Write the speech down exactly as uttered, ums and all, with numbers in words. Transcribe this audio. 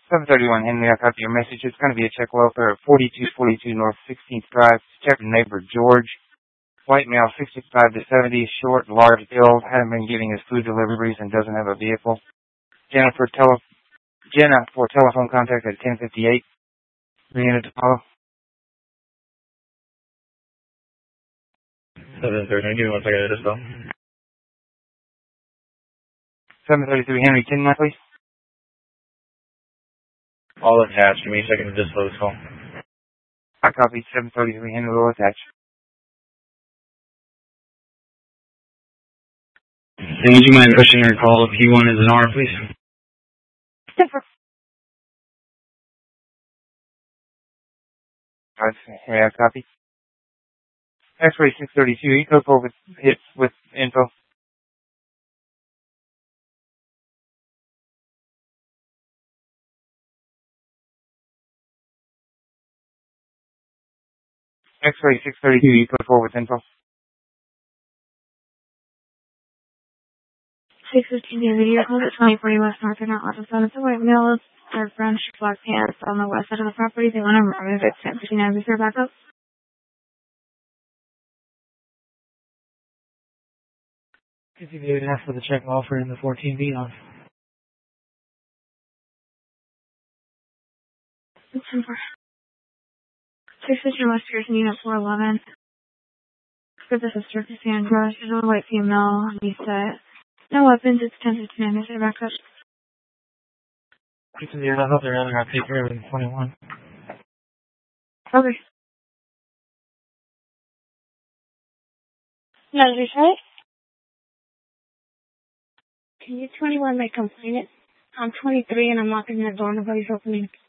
seven thirty-one Henry, I copy your message. It's going to be a check welfare at forty-two forty-two North sixteenth Drive. Check neighbor George. White male, sixty-five to seventy, short, large, ill, hasn't been getting his food deliveries and doesn't have a vehicle. Jenna for, tele- Jenna for telephone contact at ten fifty-eight. Three units to follow. seven thirty-nine, give me one second to just go. seven thirty-three Henry, ten nine, please. All attached. Give me a second to just close call. I copy seven thirty-three Henry, will attach. Would you mind pushing your call if P one is an R, please? Alright, Henry, I copy. X-ray six thirty-two, Eco Pole with hit with info. X-ray six thirty-two, Eco Pole with info. six fifteen video call at twenty forty West North and Office on the white male, dark brown black pants on the west side of the property. They want to remove it. ten fifty-nine, is there backup? fifty David asked for the check offer in the fourteen B on. six fifteen West Pearson, Unit four eleven. For the sister, Cassandra. She's a white female. Lisa. No weapons. It's ten fifty-nine. Is there backup? fifty David, I thought they were going to take care of it in twenty-one. Okay. No, did you try it? Can you twenty-one make complaint? I'm twenty-three and I'm locking the door. Nobody's opening.